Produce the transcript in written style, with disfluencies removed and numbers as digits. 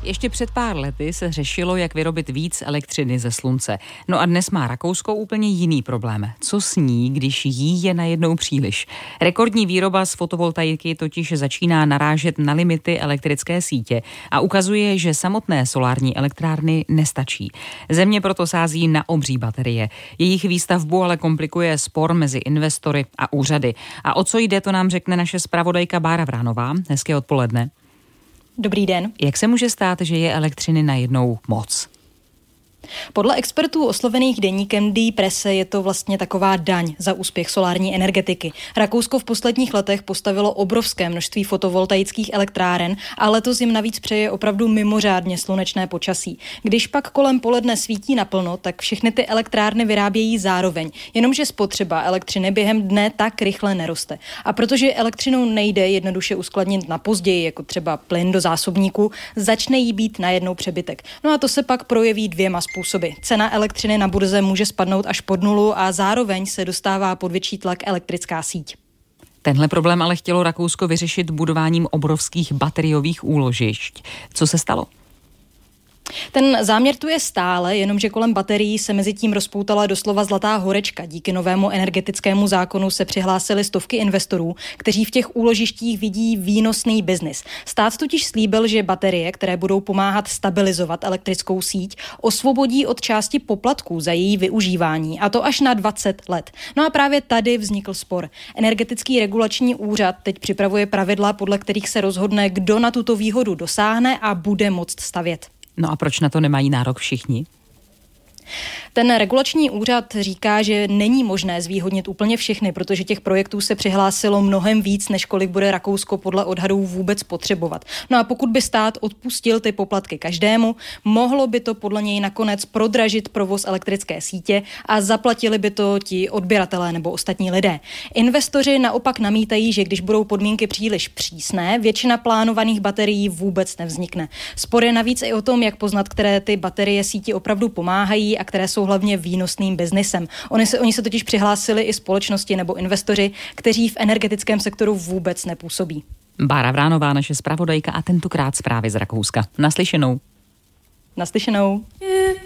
Ještě před pár lety se řešilo, jak vyrobit víc elektřiny ze slunce. No a dnes má Rakousko úplně jiný problém. Co s ní, když jí je najednou příliš? Rekordní výroba z fotovoltaiky totiž začíná narážet na limity elektrické sítě a ukazuje, že samotné solární elektrárny nestačí. Země proto sází na obří baterie. Jejich výstavbu ale komplikuje spor mezi investory a úřady. A o co jde, to nám řekne naše zpravodajka Bára Vránová. Hezké odpoledne. Dobrý den. Jak se může stát, že je elektřiny najednou moc? Podle expertů oslovených deníkem Die Presse je to vlastně taková daň za úspěch solární energetiky. Rakousko v posledních letech postavilo obrovské množství fotovoltaických elektráren a letos jim navíc přeje opravdu mimořádně slunečné počasí. Když pak kolem poledne svítí naplno, tak všechny ty elektrárny vyrábějí zároveň, jenomže spotřeba elektřiny během dne tak rychle neroste. A protože elektřinu nejde jednoduše uskladnit na později, jako třeba plyn do zásobníku, začne jí být najednou přebytek. No a to se pak projeví dvěma způsoby. Cena elektřiny na burze může spadnout až pod nulu a zároveň se dostává pod větší tlak elektrická síť. Tenhle problém ale chtělo Rakousko vyřešit budováním obrovských bateriových úložišť. Co se stalo? Ten záměr tu je stále, jenomže kolem baterií se mezi tím rozpoutala doslova zlatá horečka. Díky novému energetickému zákonu se přihlásily stovky investorů, kteří v těch úložištích vidí výnosný biznis. Stát totiž slíbil, že baterie, které budou pomáhat stabilizovat elektrickou síť, osvobodí od části poplatků za její využívání, a to až na 20 let. No a právě tady vznikl spor. Energetický regulační úřad teď připravuje pravidla, podle kterých se rozhodne, kdo na tuto výhodu dosáhne a bude moct stavět. No a proč na to nemají nárok všichni? Ten regulační úřad říká, že není možné zvýhodnit úplně všechny, protože těch projektů se přihlásilo mnohem víc, než kolik bude Rakousko podle odhadů vůbec potřebovat. No a pokud by stát odpustil ty poplatky každému, mohlo by to podle něj nakonec prodražit provoz elektrické sítě a zaplatili by to ti odběratelé nebo ostatní lidé. Investoři naopak namítají, že když budou podmínky příliš přísné, většina plánovaných baterií vůbec nevznikne. Spor je navíc i o tom, jak poznat, které ty baterie síti opravdu pomáhají a které jsou hlavně výnosným biznesem. Oni se totiž přihlásili i společnosti nebo investoři, kteří v energetickém sektoru vůbec nepůsobí. Bára Vránová, naše zpravodajka, a tentokrát zprávy z Rakouska. Naslyšenou. Naslyšenou.